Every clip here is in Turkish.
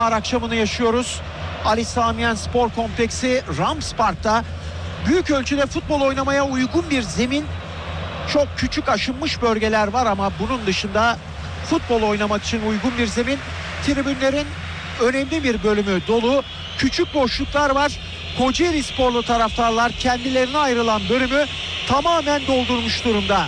Akşamını yaşıyoruz. Ali Samiyen Spor Kompleksi Rams Park'ta büyük ölçüde futbol oynamaya uygun bir zemin. Çok küçük aşınmış bölgeler var ama bunun dışında futbol oynamak için uygun bir zemin. Tribünlerin önemli bir bölümü dolu. Küçük boşluklar var. Kocaeli sporlu taraftarlar kendilerine ayrılan bölümü tamamen doldurmuş durumda.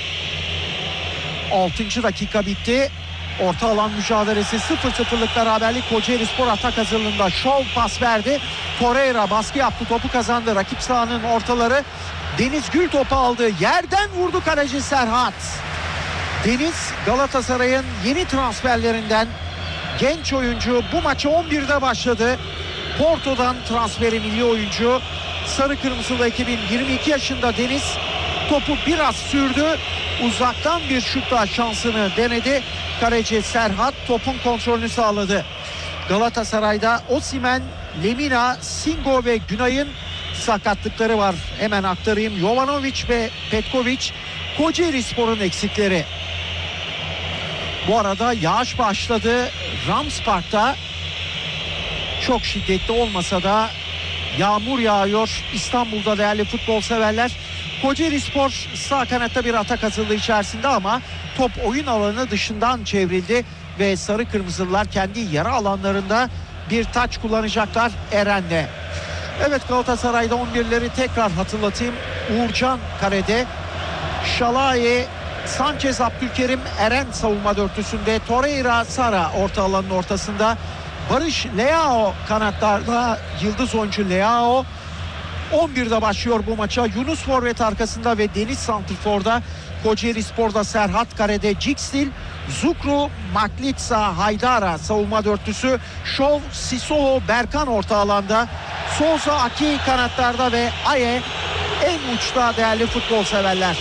6. dakika bitti. Orta alan mücadelesi 0-0'lık beraberlik. Kocaeli Spor atak hazırlığında. Şov pas verdi. Torreira baskı yaptı. Topu kazandı. Rakip sahanın ortaları. Deniz Gül topu aldı. Yerden vurdu kaleci Serhat. Deniz Galatasaray'ın yeni transferlerinden genç oyuncu. Bu maça 11'de başladı. Porto'dan transferi milli oyuncu. Sarı Kırmızılı ekibin 22 yaşında Deniz topu biraz sürdü. Uzaktan bir şutla şansını denedi. Kaleci Serhat topun kontrolünü sağladı. Galatasaray'da Osimhen, Lemina, Singo ve Günay'ın sakatlıkları var. Hemen aktarayım. Jovanovic ve Petkovic Kocaeli Spor'un eksikleri. Bu arada yağış başladı. Rams Park'ta çok şiddetli olmasa da yağmur yağıyor. İstanbul'da değerli futbol severler. Kocaeli Spor sağ kanatta bir atak hazırlığı içerisinde ama top oyun alanı dışından çevrildi ve sarı kırmızılılar kendi yarı alanlarında bir taç kullanacaklar Eren'le. Evet, Galatasaray'da 11'leri tekrar hatırlatayım. Uğurcan kalede, Şalai, Sanchez, Abdülkerim, Eren savunma dörtlüsünde, Torreira, Sara orta alanın ortasında, Barış Leao kanatlarda, yıldız oyuncu Leao. 11'de başlıyor bu maça. Yunus forvet arkasında ve Deniz santrforda. Kocaeli Spor'da Serhat karede, Cikstil, Zukru, Maklitsa, Haydara savunma dörtlüsü. Şov, Sissoko, Berkan orta alanda. Souza, Aki kanatlarda ve Aye en uçta değerli futbol severler.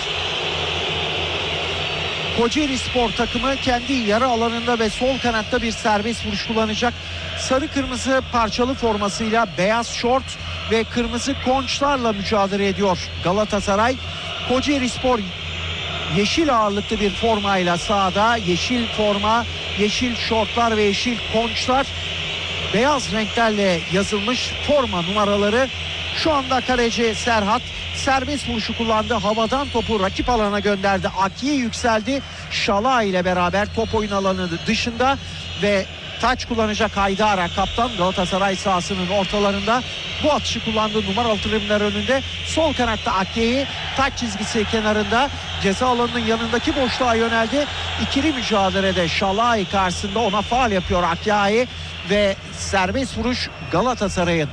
Kocaeli Spor takımı kendi yarı alanında ve sol kanatta bir serbest vuruş kullanacak. Sarı kırmızı parçalı formasıyla beyaz şort ve kırmızı konçlarla mücadele ediyor Galatasaray. Kocaeli Spor yeşil ağırlıklı bir formayla sahada. Yeşil forma, yeşil şortlar ve yeşil konçlar. Beyaz renklerle yazılmış forma numaraları. Şu anda kaleci Serhat serbest vuruşu kullandı. Havadan topu rakip alana gönderdi. Aki'ye yükseldi. Şala ile beraber top oyun alanı dışında ve taç kullanacak Haydara kaptan. Galatasaray sahasının ortalarında bu atışı kullandığı numaralı tribünler önünde. Sol kanatta Aki'yi taç çizgisi kenarında ceza alanının yanındaki boşluğa yöneldi. İkili mücadelede Şalai karşısında ona faul yapıyor Aki'yi ve serbest vuruş Galatasaray'ın.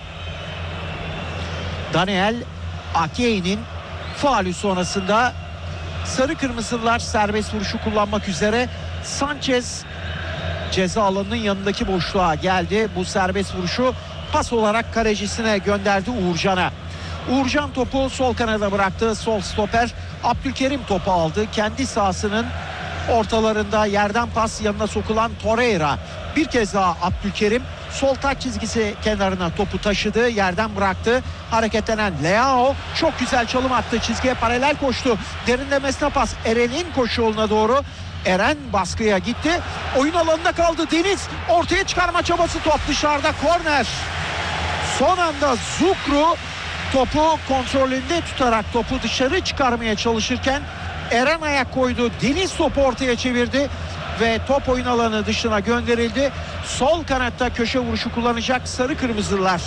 Daniel Aki'nin faulü sonrasında sarı kırmızılar serbest vuruşu kullanmak üzere. Sanchez ceza alanının yanındaki boşluğa geldi. Bu serbest vuruşu pas olarak kalecisine gönderdi Uğurcan'a. Uğurcan topu sol kanada bıraktı. Sol stoper Abdülkerim topu aldı. Kendi sahasının ortalarında yerden pas, yanına sokulan Torreira. Bir kez daha Abdülkerim sol taç çizgisi kenarına topu taşıdı. Yerden bıraktı. Hareketlenen Leao çok güzel çalım attı. Çizgiye paralel koştu. Derinlemesine pas Eren'in koşu yoluna doğru. Eren baskıya gitti. Oyun alanında kaldı Deniz. Ortaya çıkarma çabası, top dışarıda, korner. Son anda Zukru topu kontrolünde tutarak topu dışarı çıkarmaya çalışırken Eren ayak koydu. Deniz topu ortaya çevirdi ve top oyun alanı dışına gönderildi. Sol kanatta köşe vuruşu kullanacak sarı kırmızılar.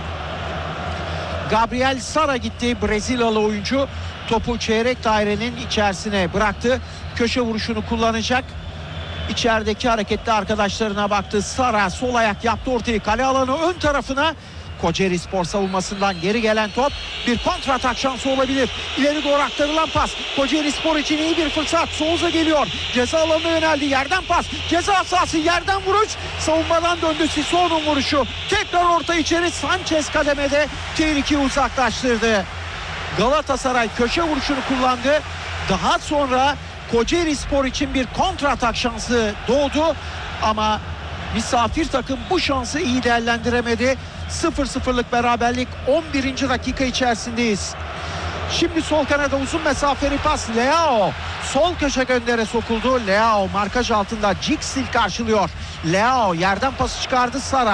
Gabriel Sara gitti, Brezilyalı oyuncu. Topu çeyrek dairenin içerisine bıraktı. Köşe vuruşunu kullanacak. İçerideki hareketli arkadaşlarına baktı. Sara sol ayak yaptı ortayı kale alanı ön tarafına. Kocaeli Spor savunmasından geri gelen top bir kontratak şansı olabilir. İleri doğru aktarılan pas. Kocaeli Spor için iyi bir fırsat. Souza geliyor. Ceza alanına yöneldi. Yerden pas. Ceza sahası, yerden vuruş. Savunmadan döndü. Sissoko'nun vuruşu. Tekrar orta içeri. Sanchez kademede tehlikeyi uzaklaştırdı. Galatasaray köşe vuruşunu kullandı. Daha sonra Kocaeli Spor için bir kontratak şansı doğdu. Ama misafir takım bu şansı iyi değerlendiremedi. 0-0'lık beraberlik, 11. dakika içerisindeyiz. Şimdi sol kanada uzun mesafeli pas. Leao sol köşe göndere sokuldu. Leao markaj altında, Cikstil karşılıyor. Leao yerden pası çıkardı. Sara